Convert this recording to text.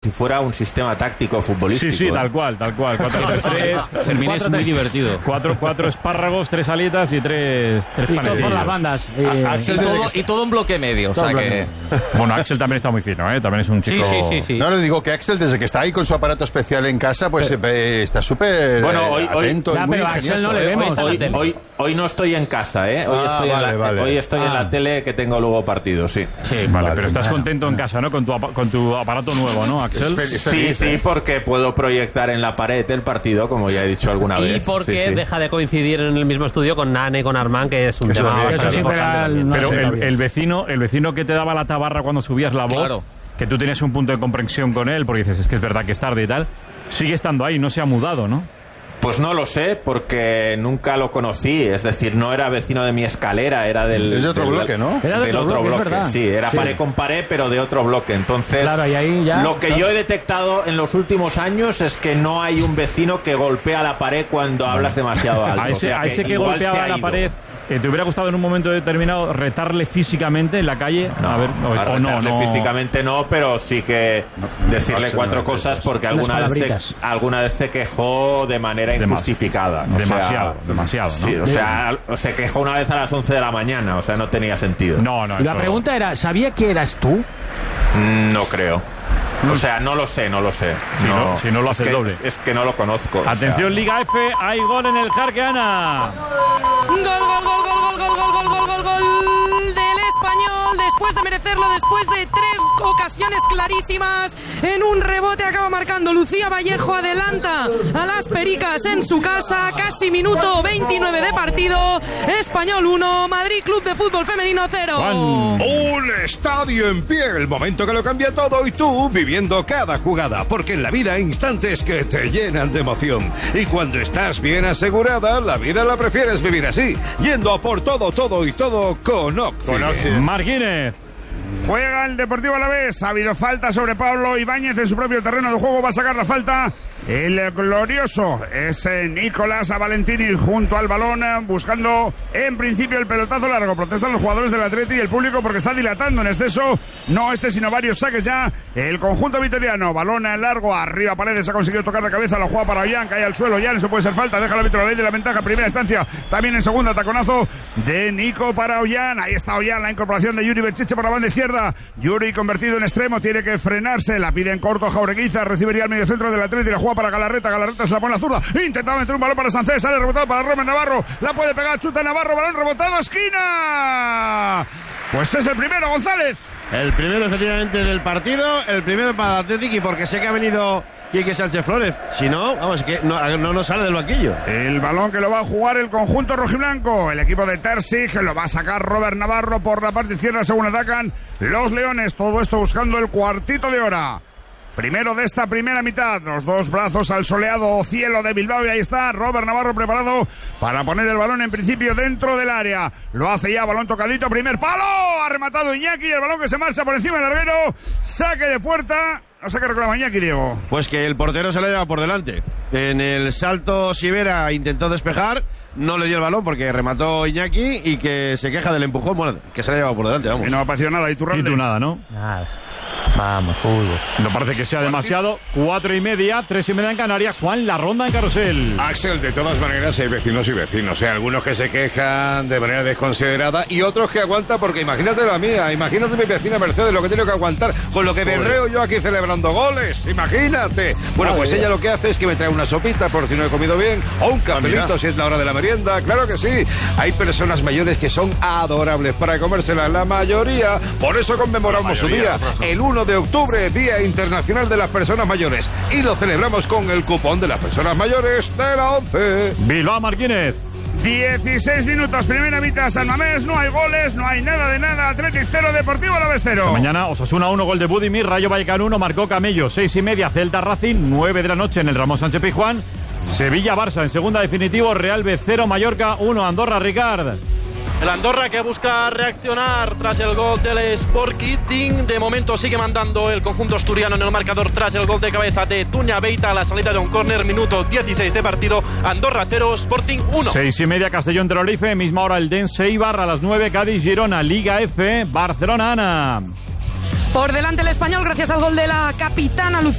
si fuera un sistema táctico futbolístico. Sí, tal cual. 4-3-3. Fermín es muy divertido. 4 espárragos, 3 alitas y 3 panecillos. Por las bandas. Y todo un bloque medio. O sea que... Bueno, Axel también está muy fino, ¿eh? También es un chico... Sí. No, le digo que Axel, desde que está ahí con su aparato especial en casa, pues está súper atento. Ya, pero Axel no le vemos. Hoy no estoy en casa, ¿eh? Hoy estoy en la tele, que tengo luego partido, sí. Vale, pero estás contento en casa, ¿no? Con tu aparato nuevo, ¿no, Axel? Sí, porque puedo proyectar en la pared el partido, como ya he dicho alguna vez. Y porque deja de coincidir en el mismo estudio con Nane, con Armand, que es un tema... Pero el vecino que te daba la tabarra cuando subías la voz, claro, que tú tenías un punto de comprensión con él, porque dices, es que es verdad que es tarde y tal, sigue estando ahí, no se ha mudado, ¿no? Pues no lo sé, porque nunca lo conocí. Es decir, no era vecino de mi escalera, era del... Es de otro bloque, ¿no? Era del otro bloque, sí. Era pared con pared, pero de otro bloque. Entonces, claro, y ahí ya, lo que yo he detectado en los últimos años es que no hay un vecino que golpea la pared cuando hablas demasiado alto. A ese que golpeaba la pared... ¿Te hubiera gustado en un momento determinado retarle físicamente en la calle? No, a ver, no. Físicamente no, pero sí que decirle 4 cosas, porque alguna vez se quejó de manera injustificada. Demasiado, ¿no? Sí, se quejó una vez a las 11 de la mañana, o sea, no tenía sentido. La pregunta era, ¿sabía que eras tú? No creo. O sea, no lo sé. Si no lo haces doble. Es que no lo conozco. Atención, Liga F, hay gol en el Jarqueana. Gol del Español, después de merecerlo, después de 3 ocasiones clarísimas, en un rebote acaba marcando Lucía Vallejo, adelanta a las Pericas en su casa, casi minuto 29 de partido. Español 1, Madrid Club de Fútbol Femenino 0. Un estadio en pie, el momento que lo cambia todo, y tú viviendo cada jugada, porque en la vida hay instantes que te llenan de emoción, y cuando estás bien asegurada, la vida la prefieres vivir así, yendo a por todo con Octile. Martínez. Juega el Deportivo Alavés. Ha habido falta sobre Pablo Ibáñez en su propio terreno de juego. Va a sacar la falta el glorioso. Es Nicolás Valentini junto al balón, buscando en principio el pelotazo largo. Protestan los jugadores del Atleti y el público porque está dilatando en exceso. No sino varios saques ya. El conjunto vitoriano. Balón largo arriba. Paredes ha conseguido tocar de cabeza. La juega para Ollán. Cae al suelo. Ollán, eso puede ser falta. Deja el árbitro la ley de la ventaja. Primera instancia. También en segunda. Taconazo de Nico para Ollán. Ahí está Ollán. La incorporación de Yuri Bechiche por la banda izquierda. Yuri convertido en extremo. Tiene que frenarse. La pide en corto Jaureguiza. Recibería al medio centro del Atleti. La juega para Galarreta. Galarreta se la pone a la zurda. Intentaba meter un balón para Sánchez. Sale rebotado para Robert Navarro. La puede pegar. Chuta Navarro. Balón rebotado. Esquina. Pues es el primero, González. El primero, efectivamente, del partido. El primero para el Atlético, y porque sé que ha venido Quique Sánchez Flores. Si no, vamos, que no sale del banquillo. El balón que lo va a jugar el conjunto rojiblanco. El equipo de Terzic lo va a sacar Robert Navarro por la parte izquierda según atacan los Leones. Todo esto buscando el cuartito de hora. Primero de esta primera mitad, los dos brazos al soleado cielo de Bilbao, y ahí está Robert Navarro preparado para poner el balón en principio dentro del área. Lo hace ya, balón tocadito, primer palo, ha rematado Iñaki, el balón que se marcha por encima del larguero, saque de puerta. No sé qué reclama Iñaki, Diego. Pues que el portero se le lleva por delante. En el salto Sivera intentó despejar, no le dio el balón porque remató Iñaki, y que se queja del empujón, bueno, que se le ha llevado por delante, vamos. Y no ha aparecido nada, y tú nada, ¿no? Nada. Vamos, fútbol. No parece que sea demasiado. 4:30, 3:30 en Canarias. Juan, la ronda en Carrusel. Axel, de todas maneras hay vecinos y vecinos. Algunos que se quejan de manera desconsiderada y otros que aguantan, porque imagínate la mía, imagínate mi vecina Mercedes, lo que tiene que aguantar con lo que berreo yo aquí celebrando goles. Imagínate. Bueno, pues ella lo que hace es que me trae una sopita por si no he comido bien, o un cafelito si es la hora de la merienda. Claro que sí. Hay personas mayores que son adorables para comérselas, la mayoría. Por eso conmemoramos su día, el 1 de octubre, Día Internacional de las Personas Mayores, y lo celebramos con el cupón de las personas mayores de la 11. Bilbao, Martínez. 16 minutos, primera mitad, San Mamés, no hay goles, no hay nada de nada. Athletic 0, Deportivo Alavés 0. Mañana Osasuna 1, gol de Budimir. Rayo Vallecano 1, marcó Camello. 6:30, Celta Racing. 9 de la noche en el Ramón Sánchez Pizjuán. Sevilla Barça en segunda definitivo. Real B 0, Mallorca 1, Andorra, Ricard. El Andorra que busca reaccionar tras el gol del Sporting. De momento sigue mandando el conjunto asturiano en el marcador tras el gol de cabeza de Tuña Beita a la salida de un córner, minuto 16 de partido. Andorra 0, Sporting 1. 6:30, Castellón Tenerife, misma hora el Dense Eibar. A las 9, Cádiz Girona. Liga F, Barcelona, Ana. Por delante el Español gracias al gol de la capitana Lucía.